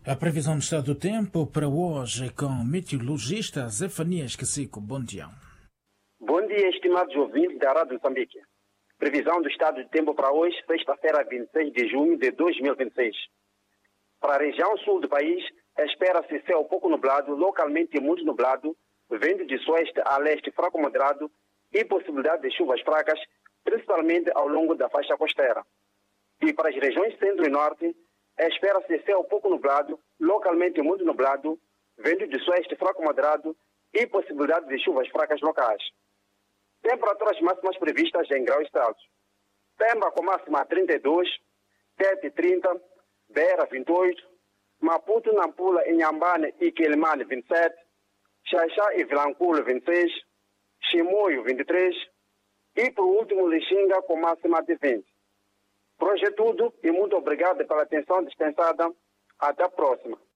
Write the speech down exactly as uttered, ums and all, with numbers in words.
A previsão do estado do tempo para hoje com o meteorologista Zefanias Cacico. Bom dia. Bom dia, estimados ouvintes da Rádio Moçambique. Previsão do estado do tempo para hoje, sexta-feira, vinte e seis de junho de dois mil e vinte e seis. Para a região sul do país, espera-se céu pouco nublado, localmente muito nublado, vento de sueste a leste fraco moderado e possibilidade de chuvas fracas, principalmente ao longo da faixa costeira. E para as regiões centro e norte, espera-se céu pouco nublado, localmente muito nublado, vento de sueste fraco moderado e possibilidade de chuvas fracas locais. Temperaturas máximas previstas em graus Celsius. Pemba com máxima trinta e dois, Tete trinta, Beira vinte e oito, Maputo, Nampula, Inhambane e Quelimane vinte e sete, Xaixá e Vilanculo vinte e seis, Chimoio vinte e três e por último Lixinga com máxima de vinte. Por hoje é tudo e muito obrigado pela atenção dispensada. Até a próxima.